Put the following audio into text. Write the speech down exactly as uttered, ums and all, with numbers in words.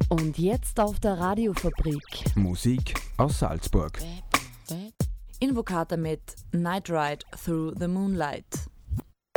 Und jetzt auf der Radiofabrik. Musik aus Salzburg. Invocata mit Night Ride Through the Moonlight.